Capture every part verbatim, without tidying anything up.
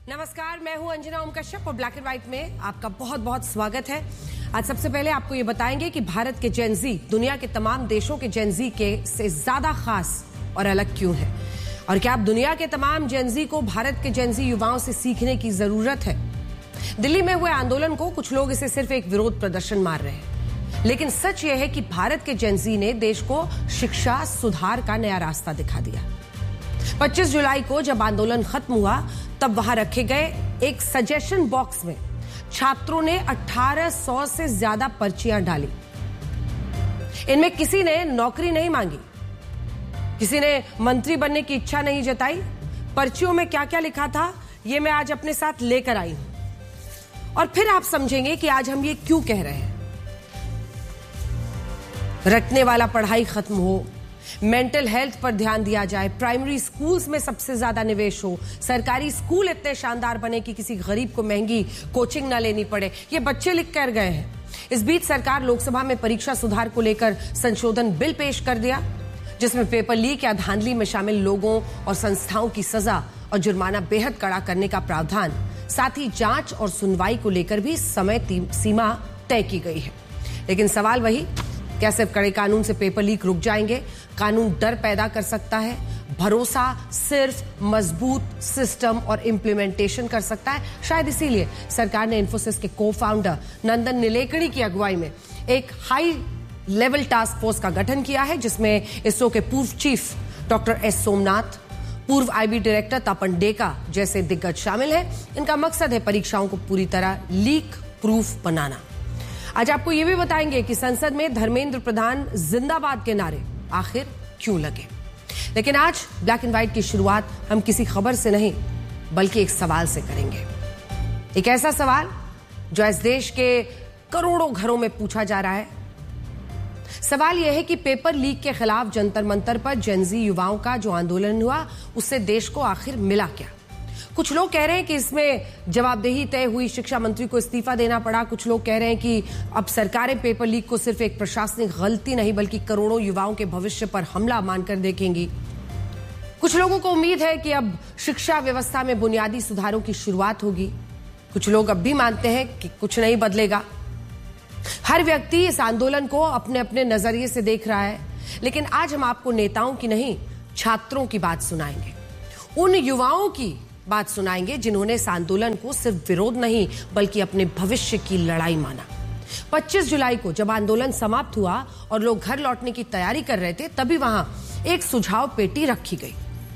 नमस्कार, मैं हूं अंजना ओम कश्यप और ब्लैक एंड व्हाइट में आपका बहुत बहुत स्वागत है। आज सबसे पहले आपको ये बताएंगे कि भारत के जेनजी दुनिया के तमाम देशों के जेनजी के से ज्यादा खास और अलग क्यों है, और क्या अब दुनिया के तमाम जेनजी को भारत के जेनजी युवाओं से सीखने की जरूरत है। दिल्ली में हुए आंदोलन को कुछ लोग इसे सिर्फ एक विरोध प्रदर्शन मार रहे हैं, लेकिन सच यह है कि भारत के जेनजी ने देश को शिक्षा सुधार का नया रास्ता दिखा दिया। पच्चीस जुलाई को जब आंदोलन खत्म हुआ तब वहां रखे गए एक सजेशन बॉक्स में छात्रों ने अठारह सौ से ज्यादा पर्चियां डाली। इनमें किसी ने नौकरी नहीं मांगी, किसी ने मंत्री बनने की इच्छा नहीं जताई। पर्चियों में क्या क्या लिखा था ये मैं आज अपने साथ लेकर आई हूं, और फिर आप समझेंगे कि आज हम ये क्यों कह रहे हैं। रटने वाला पढ़ाई खत्म हो, मेंटल हेल्थ पर ध्यान दिया जाए, प्राइमरी स्कूल्स में सबसे ज्यादा निवेश हो, सरकारी स्कूल इतने शानदार बने कि किसी गरीब को महंगी कोचिंग ना लेनी पड़े, ये बच्चे लिख कर गए हैं। इस बीच सरकार लोकसभा में परीक्षा सुधार को लेकर संशोधन बिल पेश कर दिया, जिसमें पेपर लीक या धांधली में शामिल लोगों और संस्थाओं की सजा और जुर्माना बेहद कड़ा करने का प्रावधान, साथ ही जांच और सुनवाई को लेकर भी समय सीमा तय की गई है। लेकिन सवाल वही, क्या सिर्फ कड़े कानून से पेपर लीक रुक जाएंगे? कानून डर पैदा कर सकता है, भरोसा सिर्फ मजबूत सिस्टम और इंप्लीमेंटेशन कर सकता है। शायद इसीलिए सरकार ने इन्फोसिस के को फाउंडर नंदन नीलेकणी की अगुवाई में एक हाई लेवल टास्क फोर्स का गठन किया है, जिसमें इसरो के पूर्व चीफ डॉक्टर एस सोमनाथ, पूर्व आईबी डायरेक्टर तपन डेका जैसे दिग्गज शामिल हैं। इनका मकसद है परीक्षाओं को पूरी तरह लीक प्रूफ बनाना। आज आपको ये भी बताएंगे कि संसद में धर्मेंद्र प्रधान जिंदाबाद के नारे आखिर क्यों लगे। लेकिन आज ब्लैक एंड व्हाइट की शुरुआत हम किसी खबर से नहीं बल्कि एक सवाल से करेंगे। एक ऐसा सवाल जो इस देश के करोड़ों घरों में पूछा जा रहा है। सवाल यह है कि पेपर लीक के खिलाफ जंतर मंतर पर जेनजी युवाओं का जो आंदोलन हुआ, उससे देश को आखिर मिला क्या? कुछ लोग कह रहे हैं कि इसमें जवाबदेही तय हुई, शिक्षा मंत्री को इस्तीफा देना पड़ा। कुछ लोग कह रहे हैं कि अब सरकारें पेपर लीक को सिर्फ एक प्रशासनिक गलती नहीं बल्कि करोड़ों युवाओं के भविष्य पर हमला मानकर देखेंगी। कुछ लोगों को उम्मीद है कि अब शिक्षा व्यवस्था में बुनियादी सुधारों की शुरुआत होगी। कुछ लोग अब भी मानते हैं कि कुछ नहीं बदलेगा। हर व्यक्ति इस आंदोलन को अपने अपने नजरिए से देख रहा है, लेकिन आज हम आपको नेताओं की नहीं, छात्रों की बात सुनाएंगे। उन युवाओं की बात सुनाएंगे जिन्होंने इस आंदोलन को सिर्फ विरोध नहीं बल्कि अपने भविष्य की लड़ाई माना। पच्चीस जुलाई को जब आंदोलन समाप्त हुआ और लोग घर लौटने की तैयारी कर रहे थे, तभी वहां एक सुझाव पेटी रखी गई।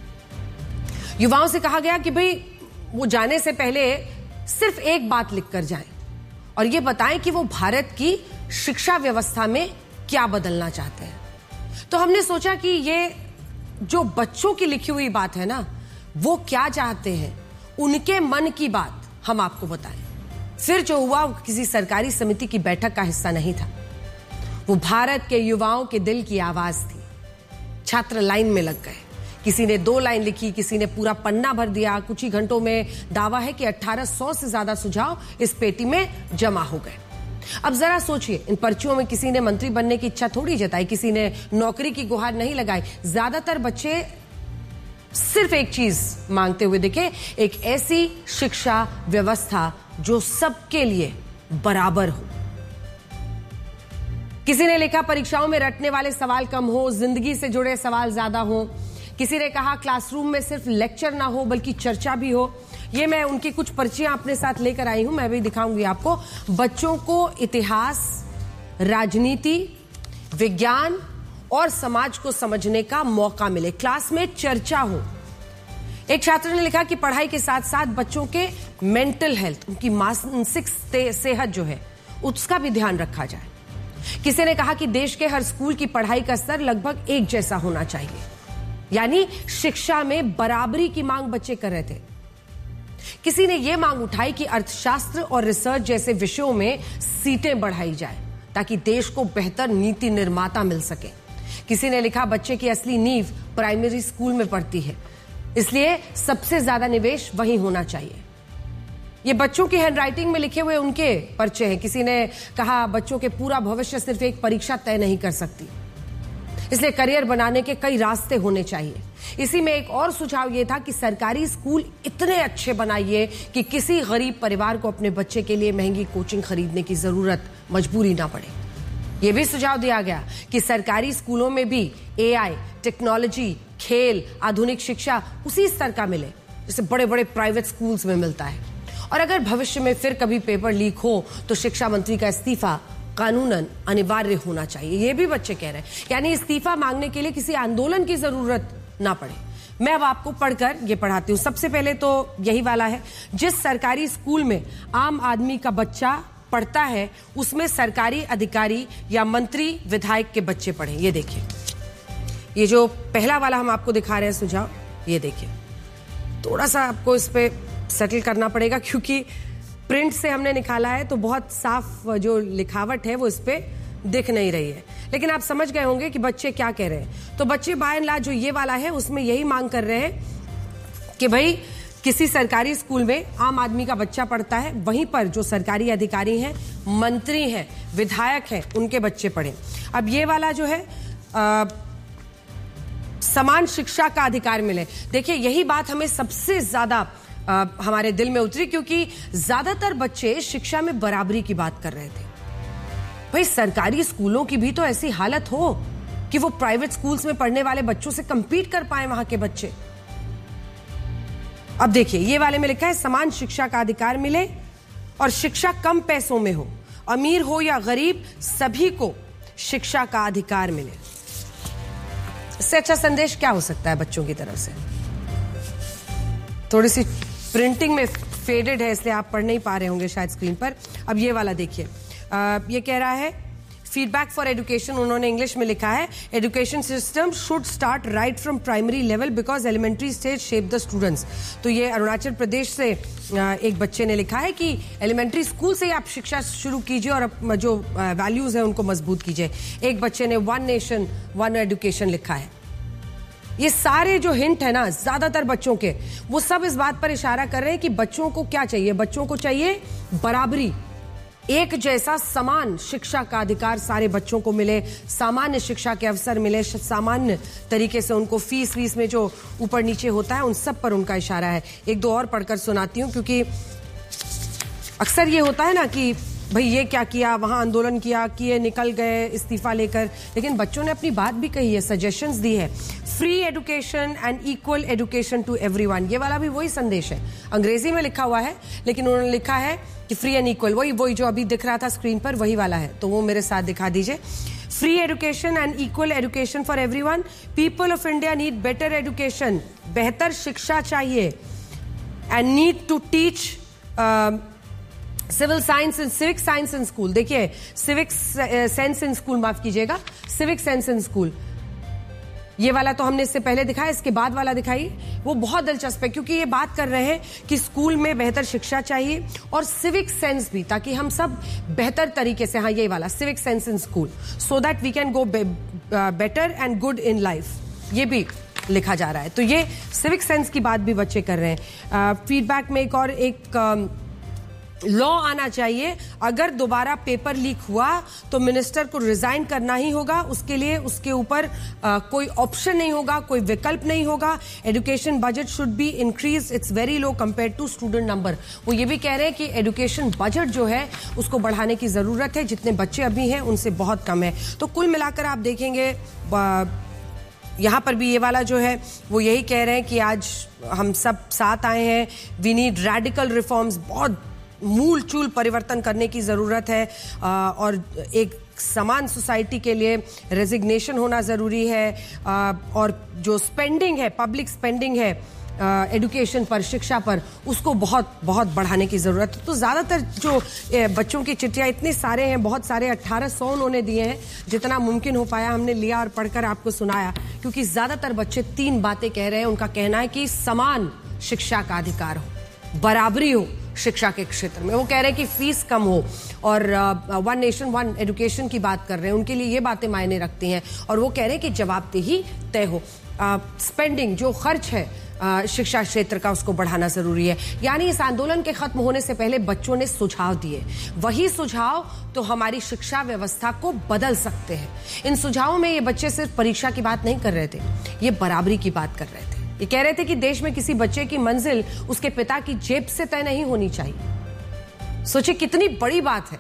युवाओं से कहा गया कि भाई वो जाने से पहले सिर्फ एक बात लिखकर जाएं और ये बताएं कि वो भारत की शिक्षा व्यवस्था में क्या बदलना चाहते हैं। तो हमने सोचा कि ये जो बच्चों की लिखी हुई बात है ना, वो क्या चाहते हैं, उनके मन की बात हम आपको बताएं। फिर जो हुआ वो किसी सरकारी समिति की बैठक का हिस्सा नहीं था, वो भारत के युवाओं के दिल की आवाज थी। छात्र लाइन में लग गए, किसी ने दो लाइन लिखी, किसी ने पूरा पन्ना भर दिया। कुछ ही घंटों में दावा है कि अठारह सौ से ज्यादा सुझाव इस पेटी में जमा हो गए। अब जरा सोचिए, इन पर्चियों में किसी ने मंत्री बनने की इच्छा थोड़ी जताई, किसी ने नौकरी की गुहार नहीं लगाई। ज्यादातर बच्चे सिर्फ एक चीज मांगते हुए दिखे, एक ऐसी शिक्षा व्यवस्था जो सबके लिए बराबर हो। किसी ने लिखा परीक्षाओं में रटने वाले सवाल कम हो, जिंदगी से जुड़े सवाल ज्यादा हो। किसी ने कहा क्लासरूम में सिर्फ लेक्चर ना हो बल्कि चर्चा भी हो। ये मैं उनकी कुछ पर्चियां अपने साथ लेकर आई हूं, मैं भी दिखाऊंगी आपको। बच्चों को इतिहास, राजनीति, विज्ञान और समाज को समझने का मौका मिले, क्लास में चर्चा हो। एक छात्र ने लिखा कि पढ़ाई के साथ साथ बच्चों के मेंटल हेल्थ, उनकी मानसिक सेहत जो है, उसका भी ध्यान रखा जाए। किसी ने कहा कि देश के हर स्कूल की पढ़ाई का स्तर लगभग एक जैसा होना चाहिए, यानी शिक्षा में बराबरी की मांग बच्चे कर रहे थे। किसी ने यह मांग उठाई कि अर्थशास्त्र और रिसर्च जैसे विषयों में सीटें बढ़ाई जाए ताकि देश को बेहतर नीति निर्माता मिल सके। किसी ने लिखा बच्चे की असली नींव प्राइमरी स्कूल में पड़ती है, इसलिए सबसे ज्यादा निवेश वहीं होना चाहिए। ये बच्चों की हैंडराइटिंग में लिखे हुए उनके पर्चे हैं। किसी ने कहा बच्चों के पूरा भविष्य सिर्फ एक परीक्षा तय नहीं कर सकती, इसलिए करियर बनाने के कई रास्ते होने चाहिए। इसी में एक और सुझाव यह था कि सरकारी स्कूल इतने अच्छे बनाइए कि किसी गरीब परिवार को अपने बच्चे के लिए महंगी कोचिंग खरीदने की जरूरत, मजबूरी ना पड़े। यह भी सुझाव दिया गया कि सरकारी स्कूलों में भी एआई, टेक्नोलॉजी, खेल, आधुनिक शिक्षा उसी स्तर का मिले जैसे बड़े बड़े प्राइवेट स्कूल्स में मिलता है। और अगर भविष्य में फिर कभी पेपर लीक हो तो शिक्षा मंत्री का इस्तीफा कानूनन अनिवार्य होना चाहिए। ये भी बच्चे कह रहे हैं, यानी इस्तीफा मांगने के लिए किसी आंदोलन की जरूरत ना पड़े। मैं अब आपको पढ़कर ये पढ़ाती हूं। सबसे पहले तो यही वाला है, जिस सरकारी स्कूल में आम आदमी का बच्चा पढ़ता है उसमें सरकारी अधिकारी या मंत्री, विधायक के बच्चे पढ़े। ये देखिए, ये जो पहला वाला हम आपको दिखा रहे हैं सुझाव, ये देखिए, थोड़ा सा आपको इस पे सेटल करना पड़ेगा क्योंकि प्रिंट से हमने निकाला है तो बहुत साफ जो लिखावट है वो इस पे दिख नहीं रही है, लेकिन आप समझ गए होंगे कि बच्चे क्या कह रहे हैं। तो बच्चे बाय एंड लार्ज जो ये वाला है उसमें यही मांग कर रहे हैं कि भाई किसी सरकारी स्कूल में आम आदमी का बच्चा पढ़ता है, वहीं पर जो सरकारी अधिकारी हैं, मंत्री हैं, विधायक हैं, उनके बच्चे पढ़े। अब ये वाला जो है आ, समान शिक्षा का अधिकार मिले। देखिए, यही बात हमें सबसे ज्यादा आ, हमारे दिल में उतरी क्योंकि ज्यादातर बच्चे शिक्षा में बराबरी की बात कर रहे थे। भाई सरकारी स्कूलों की भी तो ऐसी हालत हो कि वो प्राइवेट स्कूल्स में पढ़ने वाले बच्चों से कंपीट कर पाए वहां के बच्चे। अब देखिए, ये वाले में लिखा है समान शिक्षा का अधिकार मिले और शिक्षा कम पैसों में हो, अमीर हो या गरीब, सभी को शिक्षा का अधिकार मिले। इससे अच्छा संदेश क्या हो सकता है बच्चों की तरफ से? थोड़ी सी प्रिंटिंग में फेडेड है इसलिए आप पढ़ नहीं पा रहे होंगे शायद स्क्रीन पर। अब ये वाला देखिए, ये कह रहा है फीडबैक फॉर एजुकेशन, उन्होंने इंग्लिश में लिखा है education system should start right from primary level because elementary stage shape the students. तो ये अरुणाचल प्रदेश से एक बच्चे ने लिखा है कि एलिमेंट्री स्कूल से ही आप शिक्षा शुरू कीजिए और जो वैल्यूज है उनको मजबूत कीजिए। एक बच्चे ने वन नेशन वन एजुकेशन लिखा है। ये सारे जो हिंट है ना ज्यादातर बच्चों के, वो सब इस बात पर इशारा कर रहे हैं कि बच्चों को क्या चाहिए, बच्चों को चाहिए बराबरी, एक जैसा समान शिक्षा का अधिकार सारे बच्चों को मिले, सामान्य शिक्षा के अवसर मिले, सामान्य तरीके से उनको फीस वीस में जो ऊपर नीचे होता है उन सब पर उनका इशारा है। एक दो और पढ़कर सुनाती हूं क्योंकि अक्सर ये होता है ना कि भाई ये क्या किया, वहां आंदोलन किया, किए निकल गए इस्तीफा लेकर, लेकिन बच्चों ने अपनी बात भी कही है, सजेशंस दी है। Free education and equal education to everyone, ये वाला भी वही संदेश है, अंग्रेजी में लिखा हुआ है लेकिन उन्होंने लिखा है कि फ्री एंड इक्वल, वही वही जो अभी दिख रहा था स्क्रीन पर वही वाला है, तो वो मेरे साथ दिखा दीजिए। Free education and equal education for everyone, people of India need better education, बेहतर शिक्षा चाहिए, and need to teach civil science and civic science in school. देखिए, सिविक सेंस इन स्कूल, माफ कीजिएगा, सिविक सेंस इन स्कूल, ये वाला तो हमने इससे पहले दिखाया, इसके बाद वाला दिखाई, वो बहुत दिलचस्प है क्योंकि ये बात कर रहे हैं कि स्कूल में बेहतर शिक्षा चाहिए और सिविक सेंस भी, ताकि हम सब बेहतर तरीके से, हाँ ये वाला civic sense in school, so that we can go better and good in life, ये भी लिखा जा रहा है। तो ये सिविक सेंस की बात भी बच्चे कर रहे हैं। फीडबैक uh, में एक और एक लॉ uh, आना चाहिए, अगर दोबारा पेपर लीक हुआ तो मिनिस्टर को रिजाइन करना ही होगा, उसके लिए उसके ऊपर uh, कोई ऑप्शन नहीं होगा, कोई विकल्प नहीं होगा। Education budget should be increase, it's very low compare to student number. वो ये भी कह रहे हैं कि एजुकेशन बजट जो है उसको बढ़ाने की जरूरत है, जितने बच्चे अभी हैं उनसे बहुत कम है। तो कुल मिलाकर आप देखेंगे uh, यहाँ पर भी ये वाला जो है वो यही कह रहे हैं कि आज हम सब साथ आए हैं, वी नीड रेडिकल रिफॉर्म्स, बहुत मूल चूल परिवर्तन करने की जरूरत है, और एक समान सोसाइटी के लिए रेजिग्नेशन होना जरूरी है, और जो स्पेंडिंग है, पब्लिक स्पेंडिंग है एजुकेशन पर, शिक्षा पर, उसको बहुत बहुत बढ़ाने की जरूरत है। तो ज्यादातर जो बच्चों की चिट्ठियां, इतने सारे हैं, बहुत सारे, अट्ठारह सौ उन्होंने दिए हैं, जितना मुमकिन हो पाया हमने लिया और पढ़कर आपको सुनाया, क्योंकि ज्यादातर बच्चे तीन बातें कह रहे हैं। उनका कहना है कि समान शिक्षा का अधिकार हो, बराबरी हो शिक्षा के क्षेत्र में, वो कह रहे हैं कि फीस कम हो, और वन नेशन वन एजुकेशन की बात कर रहे हैं, उनके लिए ये बातें मायने रखती हैं, और वो कह रहे हैं कि जवाबदेही तय हो, स्पेंडिंग जो खर्च है शिक्षा क्षेत्र का उसको बढ़ाना जरूरी है। यानी इस आंदोलन के खत्म होने से पहले बच्चों ने सुझाव दिए, वही सुझाव तो हमारी शिक्षा व्यवस्था को बदल सकते हैं। इन सुझावों में ये बच्चे सिर्फ परीक्षा की बात नहीं कर रहे थे, ये बराबरी की बात कर रहे थे। ये कह रहे थे कि देश में किसी बच्चे की मंजिल उसके पिता की जेब से तय नहीं होनी चाहिए। सोचिए कितनी बड़ी बात है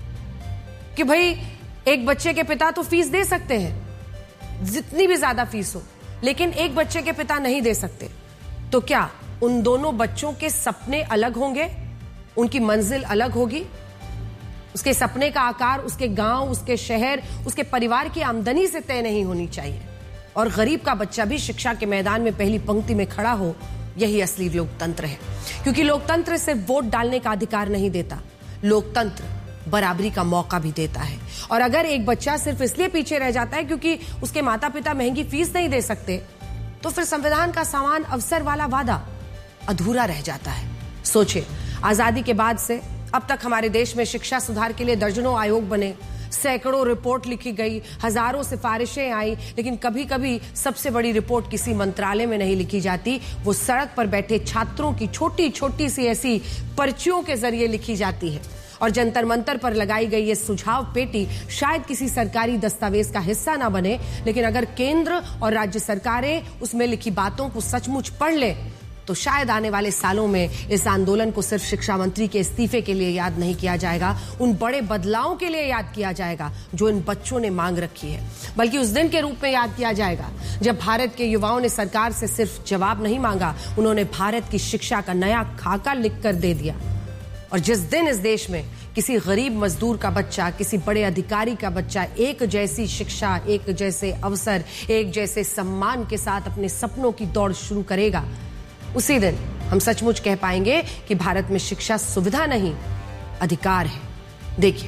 कि भाई एक बच्चे के पिता तो फीस दे सकते हैं, जितनी भी ज्यादा फीस हो, लेकिन एक बच्चे के पिता नहीं दे सकते। तो क्या उन दोनों बच्चों के सपने अलग होंगे, उनकी मंजिल अलग होगी? उसके सपने का आकार उसके गांव, उसके शहर, उसके परिवार की आमदनी से तय नहीं होनी चाहिए। और गरीब का बच्चा भी शिक्षा के मैदान में पहली पंक्ति में खड़ा हो, यही असली लोकतंत्र है। क्योंकि लोकतंत्र सिर्फ वोट डालने का अधिकार नहीं देता, लोकतंत्र बराबरी का मौका भी देता है। और अगर एक बच्चा सिर्फ इसलिए पीछे रह जाता है क्योंकि उसके माता पिता महंगी फीस नहीं दे सकते, तो फिर संविधान का समान अवसर वाला वादा अधूरा रह जाता है। सोचिए, आजादी के बाद से अब तक हमारे देश में शिक्षा सुधार के लिए दर्जनों आयोग बने, सैकड़ों रिपोर्ट लिखी गई, हजारों सिफारिशें आई, लेकिन कभी कभी सबसे बड़ी रिपोर्ट किसी मंत्रालय में नहीं लिखी जाती, वो सड़क पर बैठे छात्रों की छोटी छोटी सी ऐसी पर्चियों के जरिए लिखी जाती है। और जंतर मंतर पर लगाई गई ये सुझाव पेटी शायद किसी सरकारी दस्तावेज का हिस्सा ना बने, लेकिन अगर केंद्र और राज्य सरकारें उसमें लिखी बातों को सचमुच पढ़ ले तो शायद आने वाले सालों में इस आंदोलन को सिर्फ शिक्षा मंत्री के इस्तीफे के लिए याद नहीं किया जाएगा, उन बड़े बदलावों के लिए याद किया जाएगा जो इन बच्चों ने मांग रखी है। बल्कि उस दिन के रूप में याद किया जाएगा जब भारत के युवाओं ने सरकार से सिर्फ जवाब नहीं मांगा, उन्होंने भारत की शिक्षा का नया खाका लिख कर दे दिया। और जिस दिन इस देश में किसी गरीब मजदूर का बच्चा, किसी बड़े अधिकारी का बच्चा एक जैसी शिक्षा, एक जैसे अवसर, एक जैसे सम्मान के साथ अपने सपनों की दौड़ शुरू करेगा, उसी दिन हम सचमुच कह पाएंगे कि भारत में शिक्षा सुविधा नहीं, अधिकार है। देखिए,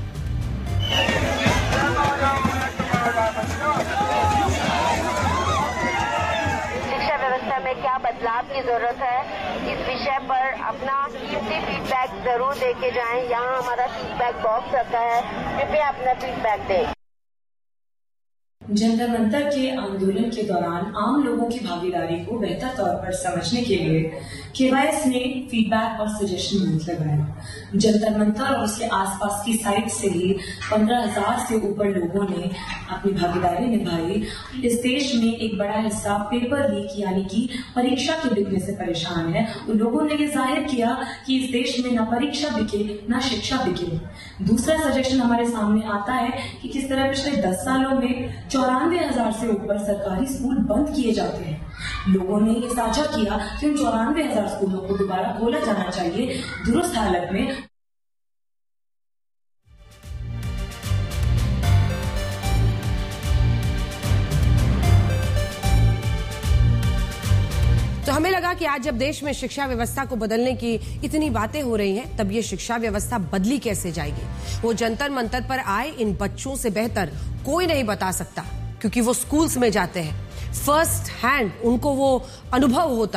शिक्षा व्यवस्था में क्या बदलाव की जरूरत है, इस विषय पर अपना कीमती फीडबैक जरूर देके जाएं। यहाँ हमारा फीडबैक बॉक्स रखा है, कृपया अपना फीडबैक दें। जंतर मंतर के आंदोलन के दौरान आम लोगों की भागीदारी को बेहतर तौर पर समझने के लिए केवाईएस ने फीडबैक और सजेशन बूथ लगाया। जंतर मंतर और उसके आसपास की साइट से ही पंद्रह हजार से ऊपर लोगों ने अपनी भागीदारी निभाई। इस देश में एक बड़ा हिस्सा पेपर लीक यानी कि परीक्षा के बिकने से परेशान है। उन लोगों ने ये जाहिर किया कि इस देश में न परीक्षा बिके न शिक्षा बिके। दूसरा सजेशन हमारे सामने आता है कि किस तरह पिछले दस सालों में चौरानवे हजार से ऊपर सरकारी स्कूल बंद किए जाते हैं। लोगों ने ये साझा किया कि उन चौरानवे हजार स्कूलों को दोबारा खोला जाना चाहिए दुरुस्त हालत में। तो हमें लगा कि आज जब देश में शिक्षा व्यवस्था को बदलने की इतनी बातें हो रही हैं, तब ये शिक्षा व्यवस्था बदली कैसे जाएगी? वो जंतर मंतर पर आए इन बच्चों से बेहतर कोई नहीं बता सकता, क्योंकि वो स्कूल्स में जाते हैं, फर्स्ट हैंड उनको वो अनुभव होता